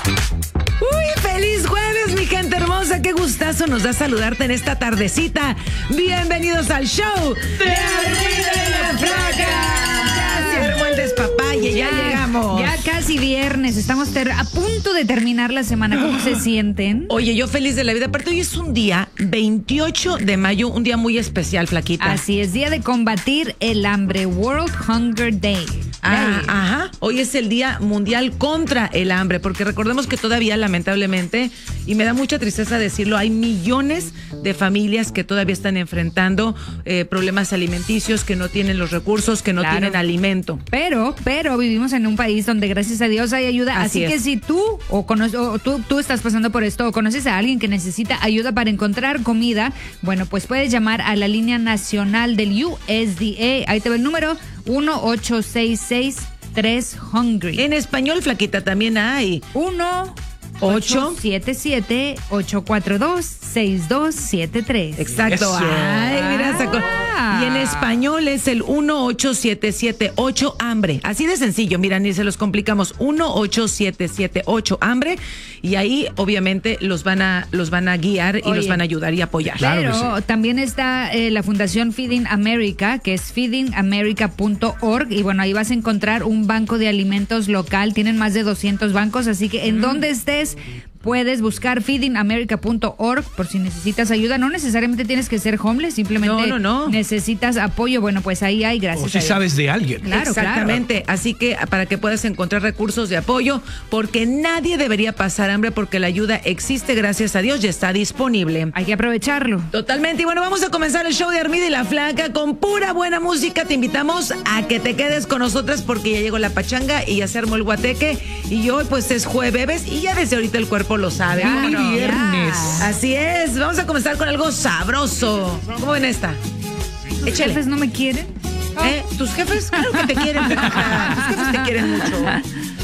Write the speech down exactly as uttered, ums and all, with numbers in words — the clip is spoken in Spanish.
Uy, feliz jueves, mi gente hermosa. Qué gustazo nos da saludarte en esta tardecita. Bienvenidos al show de Arriba de la Flaca. Se armó el despapalle, ya, ya llegamos. Ya casi viernes, estamos ter- a punto de terminar la semana. ¿Cómo se sienten? Oye, yo feliz de la vida. Aparte, hoy es un día veintiocho de mayo, un día muy especial, Flaquita. Así es, día de combatir el hambre, World Hunger Day. Ah, ajá. Hoy es el Día Mundial contra el Hambre, porque recordemos que todavía, lamentablemente, y me da mucha tristeza decirlo, hay millones de familias que todavía están enfrentando eh, problemas alimenticios, que no tienen los recursos, que no Claro. tienen alimento. Pero, pero vivimos en un país donde gracias a Dios hay ayuda. Así Así, que es. si tú o, cono- o tú, tú estás pasando por esto o conoces a alguien que necesita ayuda para encontrar comida, bueno, pues puedes llamar a la línea nacional del U S D A. Ahí te va el número uno ocho seis seis tres Hungry. En español, Flaquita, también hay. uno Ocho. ocho siete siete ocho cuatro dos seis dos siete tres. Exacto. Eso. Ay, mira, sacó. Ah. Y en español es el uno ocho siete siete ocho hambre. Así de sencillo, mira, ni se los complicamos. uno ocho siete siete ocho hambre. Y ahí, obviamente, los van a, los van a guiar y Oye. los van a ayudar y apoyar. Claro que Pero también está eh, la Fundación Feeding America, que es feeding america punto org. Y bueno, ahí vas a encontrar un banco de alimentos local. Tienen más de doscientos bancos, así que en donde estés puedes buscar feeding america punto org por si necesitas ayuda. No necesariamente tienes que ser homeless, simplemente No, no, no. necesitas apoyo. Bueno, pues ahí hay, gracias O si a Dios. sabes de alguien. Claro, Exactamente, así que para que puedas encontrar recursos de apoyo, porque nadie debería pasar hambre, porque la ayuda existe, gracias a Dios, ya está disponible. Hay que aprovecharlo. Totalmente, y bueno, vamos a comenzar el show de Armida y la Flaca con pura buena música. Te invitamos a que te quedes con nosotras porque ya llegó la pachanga y ya se armó el guateque, y hoy pues es jueves y ya desde ahorita el cuerpo lo sabe. Ya, ¿Cómo no? ya. Viernes. Así es, vamos a comenzar con algo sabroso. ¿Cómo ven esta? ¿Tus Échale. jefes no me quieren? ¿Eh? ¿Tus jefes? Claro que te quieren. Tus jefes te quieren mucho.